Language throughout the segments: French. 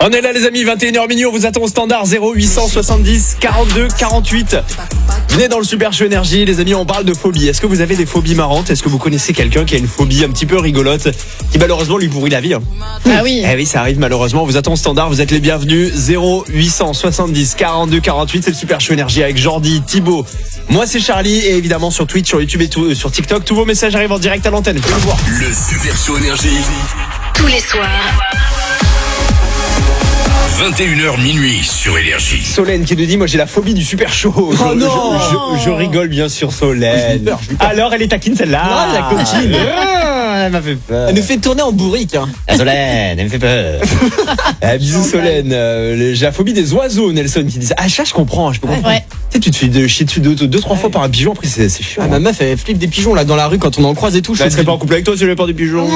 On est là les amis, 21h minuit, on vous attend au standard 0870 42 48. Venez dans le Super Show Énergie les amis, on parle de phobie. Est-ce que vous avez des phobies marrantes? Est-ce que vous connaissez quelqu'un qui a une phobie un petit peu rigolote qui malheureusement lui pourrit la vie Ah oui. Eh oui, ça arrive malheureusement, on vous attend au standard, vous êtes les bienvenus. 0870 42 48, c'est le Super Show Énergie avec Jordi, Thibaut. Moi c'est Charlie et évidemment sur Twitch, sur YouTube et tout, sur TikTok, tous vos messages arrivent en direct à l'antenne. Venez voir. Le Super Show Énergie. Tous les soirs. 21h minuit sur Énergie. Solène qui nous dit moi j'ai la phobie du super show. Je rigole bien sûr Solène. Alors elle est taquine celle-là. Ah, la coquine. Elle m'a fait peur. Elle nous fait tourner en bourrique. Hein. Solène, elle me fait peur. Bisous Solène. J'ai la phobie des oiseaux, Nelson qui dit ça. Ah ça je comprends, je peux comprendre. Ouais. Tu sais tu te fais chier dessus deux, trois fois par un pigeon, après c'est chiant. Ah, ma meuf elle flippe des pigeons là dans la rue quand on en croise et tout. Elle serait pas en couple avec toi si elle avait peur des pigeons.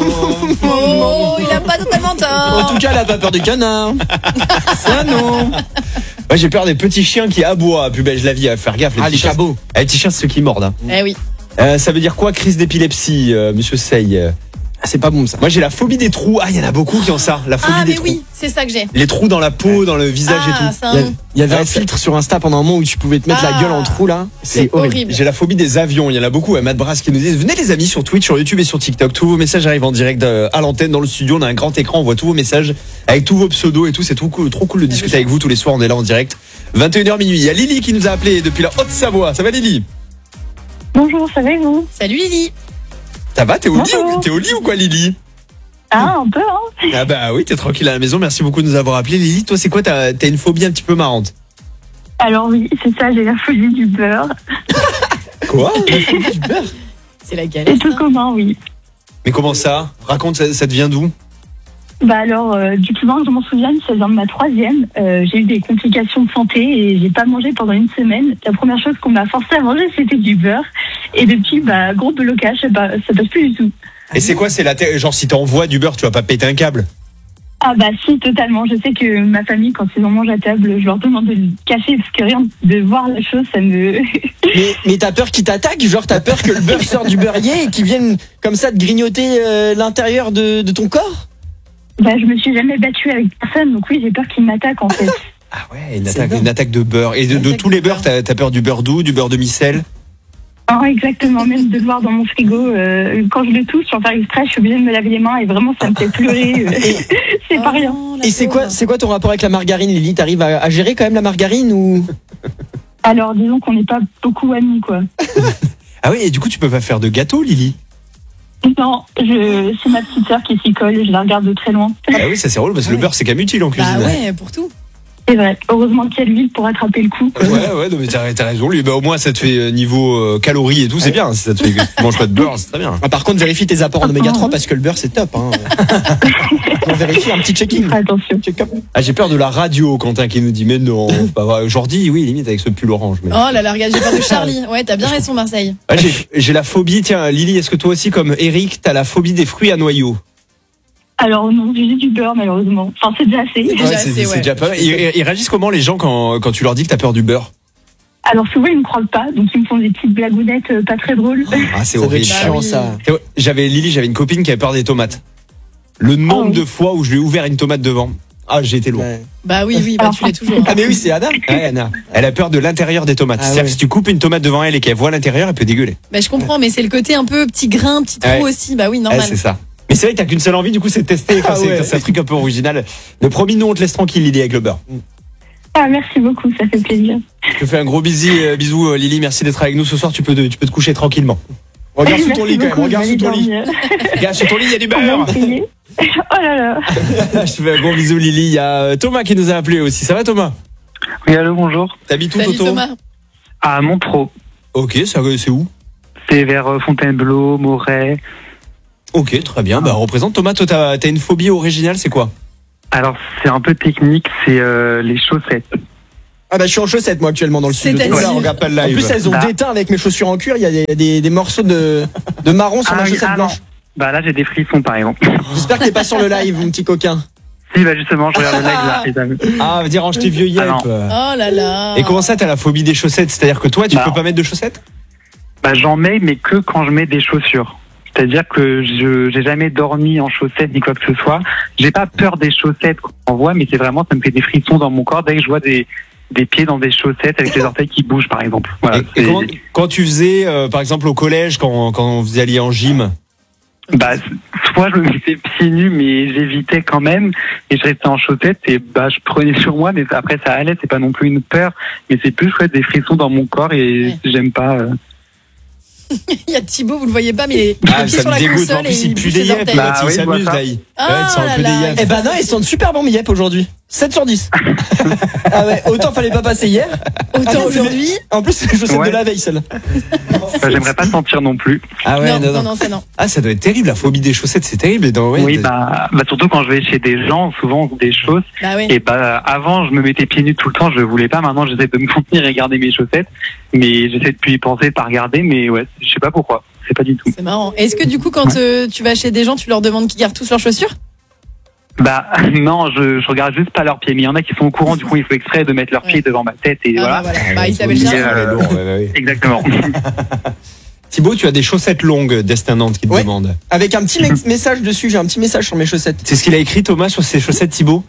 Oh, il a pas totalement En tort. tout cas elle a pas peur des canards. Ça non. Moi j'ai peur des petits chiens qui aboient. Plus belle la vie à faire gaffe. Les chiens. cabots. Les petits chiens c'est ceux qui mordent. Hein. Eh oui. Ça veut dire quoi crise d'épilepsie, monsieur Sey? Ah, c'est pas bon ça. Moi j'ai la phobie des trous. Ah il y en a beaucoup qui ont ça. La phobie Ah des mais trous. oui, c'est ça que j'ai. Les trous dans la peau, dans le visage et tout. Ça, Il y avait Ouais, un ça- filtre sur Insta pendant un moment où tu pouvais te mettre la gueule en trou là. c'est horrible. J'ai la phobie des avions. Il y en a beaucoup. Matt Brass qui nous dit venez les amis sur Twitch, sur YouTube et sur TikTok. Tous vos messages arrivent en direct à l'antenne dans le studio. On a un grand écran. On voit tous vos messages avec tous vos pseudos et tout. C'est trop cool de discuter avec vous tous les soirs. On est là en direct. 21h minuit. Il y a Lily qui nous a appelé depuis la Haute-Savoie. Ça va Lily? Bonjour, ça va et vous? Salut Lily. Ça va? T'es au lit Bonjour. T'es au lit ou quoi Lily? Ah, un peu, hein? Ah bah oui, t'es tranquille à la maison. Merci beaucoup de nous avoir appelé. Lily, toi c'est quoi? T'as une phobie un petit peu marrante. Alors oui, c'est ça, j'ai la folie du beurre. Quoi? C'est la galère. C'est tout commun, oui. Mais comment ça? Raconte, ça te vient d'où? Bah alors, du plus loin que je m'en souvienne, ça vient de ma troisième. J'ai eu des complications de santé et j'ai pas mangé pendant une semaine. La première chose qu'on m'a forcé à manger, c'était du beurre. Et depuis, bah, gros blocage, ça passe plus du tout. Et c'est quoi? C'est genre si t'envoies du beurre, tu vas pas péter un câble? Ah bah si, totalement. Je sais que ma famille, quand ils en mangent à table, je leur demande de le cacher parce que rien de voir la chose, ça me... Mais t'as peur qu'ils t'attaquent? Genre t'as peur que le beurre sorte du beurrier et qu'ils viennent comme ça te grignoter l'intérieur de ton corps? Bah je me suis jamais battue avec personne, donc oui, j'ai peur qu'ils m'attaquent en fait. Ah ouais, C'est une attaque de beurre. Et de tous les beurres, t'as peur du beurre doux, du beurre demi-sel? Ah, exactement, même de le voir dans mon frigo, quand je le touche, sans faire exprès, je suis obligée de me laver les mains et vraiment ça me fait pleurer. C'est pas rien. Et c'est quoi ton rapport avec la margarine, Lily? T'arrives à gérer quand même la margarine ou? Alors disons qu'on n'est pas beaucoup amis, quoi. Ah oui, et du coup, tu peux pas faire de gâteau, Lily? Non, c'est ma petite sœur qui s'y colle, je la regarde de très loin. Ah oui, ça c'est drôle parce que le beurre c'est quand même utile en cuisine. Bah ouais, pour tout. C'est vrai, heureusement qu'il y a de l'huile pour attraper le coup, quoi. Ouais, non, mais t'as raison. Lui, bah, au moins, ça te fait niveau calories et tout, c'est bien. Si ça te fait que tu manges pas de beurre, c'est très bien. Ah, par contre, vérifie tes apports en oméga 3 parce que le beurre c'est top. Hein. On vérifie un petit checking. Fais attention. Ah, j'ai peur de la radio, Quentin qui nous dit, mais non, c'est pas vrai. Jordi, oui, limite avec ce pull orange. Mais... Oh là là, regarde, j'ai peur de Charlie. Ouais, t'as bien raison Marseille. Ah, j'ai la phobie, tiens, Lily, est-ce que toi aussi, comme Eric, t'as la phobie des fruits à noyaux? Alors non, j'ai juste du beurre malheureusement. Enfin, c'est déjà assez. Déjà assez, c'est ouais. déjà pas mal. Ils réagissent comment les gens quand tu leur dis que t'as peur du beurre? Alors souvent, ils me croient pas, donc ils me font des petites blagounettes pas très drôles. Ah, c'est Ça doit horrible. être chiant Bah oui. ça. J'avais une copine qui avait peur des tomates. Le nombre oui. de fois où je lui ai ouvert une tomate devant. Ah, j'ai été loin. Ouais. Bah oui, bah tu l'es toujours. Ah mais oui, c'est Anna. Ouais, Anna. Elle a peur de l'intérieur des tomates. Ah C'est-à-dire ouais. que si tu coupes une tomate devant elle et qu'elle voit l'intérieur, elle peut dégueuler. Bah je comprends, mais c'est le côté un peu petit grain, petit trou Ouais. aussi. Bah oui, Ouais, normal. c'est ça. Mais c'est vrai que t'as qu'une seule envie, du coup, c'est de tester quand Ah ouais. quand c'est un truc un peu original. Le promis, nous, on te laisse tranquille, Lily, avec le beurre. Ah, merci beaucoup, ça fait plaisir. Je te fais un gros bisou, Lily. Merci d'être avec nous ce soir. Tu peux te coucher tranquillement. Regarde sous ton lit, quand même. Regarde sous ton lit. Regarde sous ton lit, il y a du beurre. Oh là là. Je te fais un gros bisou, Lily. Il y a Thomas qui nous a appelé aussi. Ça va, Thomas? Oui, allô, bonjour. T'habites où, Salut Toto? Thomas. À Montreux. Ok, c'est où? C'est vers Fontainebleau, Moret. Ok, très bien. Bah, représente Thomas. Toi, t'as une phobie originale, c'est quoi? Alors, c'est un peu technique, c'est les chaussettes. Ah bah je suis en chaussettes moi actuellement dans le studio. C'est-à-dire Voilà, on regarde pas le En live. plus elles ont Bah. déteint avec mes chaussures en cuir. Il y a des morceaux de marron sur ma chaussette non. blanche. Bah là, j'ai des frissons, par exemple. J'espère que t'es pas sur le live, mon petit coquin. Si, bah justement, je regarde le live là, les amis. Ah, dire range tes vieux yep. Ah non. Oh là là. Et comment ça, t'as la phobie des chaussettes? C'est-à-dire que toi, tu Bah. peux pas mettre de chaussettes? Bah j'en mets, mais que quand je mets des chaussures. C'est-à-dire que j'ai jamais dormi en chaussettes ni quoi que ce soit. J'ai pas peur des chaussettes qu'on voit, mais c'est vraiment, ça me fait des frissons dans mon corps dès que je vois des pieds dans des chaussettes avec les orteils qui bougent, par exemple. Voilà, Et quand tu faisais, par exemple, au collège, quand vous alliez en gym, bah, soit je me mettais pieds nus, mais j'évitais quand même, et je restais en chaussettes, et bah, je prenais sur moi, mais après ça allait, c'est pas non plus une peur, mais c'est plus des frissons dans mon corps, et j'aime pas. Il y a Thibaut, vous le voyez pas, mais il est les pieds ça sur me la dégoûte. console En plus, et il pue bouge des ses yeux, orteils. Bah, il oui, s'amuse, voilà. là. Il Ah sent un peu là des là. yeux. Eh ben non, ils sont super bons yep aujourd'hui. 7 sur 10. Ah ouais, autant fallait pas passer hier. Autant aujourd'hui. En plus, c'est les chaussettes Ouais. de la veille, celle-là. J'aimerais pas sentir non plus. Ah ouais, non, ça non. Ah, ça doit être terrible, la phobie des chaussettes, c'est terrible. Et ouais, Oui, bah, surtout quand je vais chez des gens, souvent des choses. Bah oui. Et bah, avant, je me mettais pieds nus tout le temps, je voulais pas. Maintenant, j'essaie de me contenir et garder mes chaussettes. Mais j'essaie de plus y penser, de pas regarder. Mais ouais, je sais pas pourquoi. C'est pas du tout. C'est marrant. Est-ce que du coup, quand tu vas chez des gens, tu leur demandes qu'ils gardent tous leurs chaussures? Bah, non, je regarde juste pas leurs pieds. Mais il y en a qui sont au courant, du coup, il faut exprès de mettre leurs pieds devant ma tête. Et voilà. Bah, voilà. Bah, il s'appelle oui, Charles. Exactement. Thibaut, tu as des chaussettes longues, Destin Nantes qui te Ouais. demande. Avec un petit message dessus, j'ai un petit message sur mes chaussettes. C'est ce qu'il a écrit, Thomas, sur ses chaussettes, Thibaut.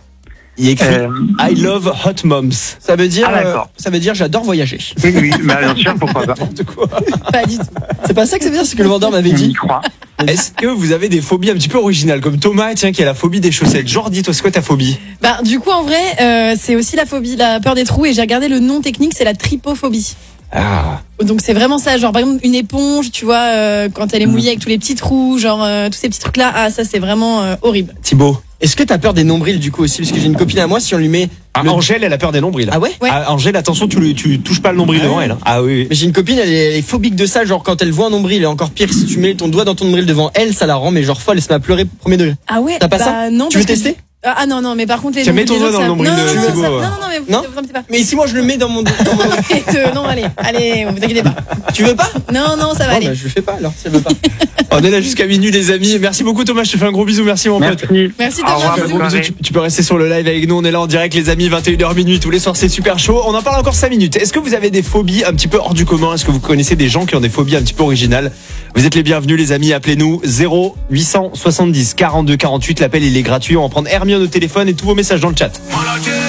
Il écrit I love hot moms. Ça veut dire, Ah, d'accord. j'adore voyager. Oui, bah, bien sûr, pourquoi pas. N'importe quoi. Pas du tout. C'est pas ça que ça veut dire, c'est ce que le vendeur m'avait On y dit. croit. Est-ce que vous avez des phobies un petit peu originales, comme Thomas, tiens, qui a la phobie des chaussettes? Genre, dis-toi, c'est quoi ta phobie? Bah, du coup, en vrai, c'est aussi la phobie, la peur des trous. Et j'ai regardé le nom technique, c'est la trypophobie. Ah. Donc c'est vraiment ça, genre par exemple une éponge, tu vois, quand elle est mouillée avec tous les petits trous, genre tous ces petits trucs là, ah ça c'est vraiment horrible. Thibaut. Est-ce que t'as peur des nombrils du coup aussi? Parce que j'ai une copine à moi, si on lui met. Angèle, elle a peur des nombrils. Ah ouais? Ouais. Ah, Angèle, attention, tu touches pas le nombril devant elle. Hein. Ah oui. Mais j'ai une copine, elle est phobique de ça, genre quand elle voit un nombril, et encore pire, si tu mets ton doigt dans ton nombril devant elle, ça la rend, mais genre folle, elle se met à pleurer premier degré. Ah ouais. T'as pas ça? Non. Tu veux parce que- tester? Ah non, mais par contre les Tiens, mets nombrils ton des doigt dans autres, le nombril ça- de non, Thibaut. non, mais Non vous inquiétez pas. Mais si moi je le mets dans mon. Non, allez, vous inquiétez pas. Tu veux pas? Non, ça va Non, aller. bah, je le fais pas alors, si elle veut pas. On est là jusqu'à minuit, les amis. Merci beaucoup, Thomas. Je te fais un gros bisou. Merci, mon pote. Merci. Merci Au Thomas, revoir, bisous. bonne Gros bisous, soirée. tu peux rester sur le live avec nous. On est là en direct, les amis. 21h minuit tous les soirs, c'est super chaud. On en parle encore 5 minutes. Est-ce que vous avez des phobies un petit peu hors du commun? Est-ce que vous connaissez des gens qui ont des phobies un petit peu originales? Vous êtes les bienvenus, les amis. Appelez-nous 0870 42 48. L'appel, il est gratuit. On va prendre Hermione au téléphone et tous vos messages dans le chat.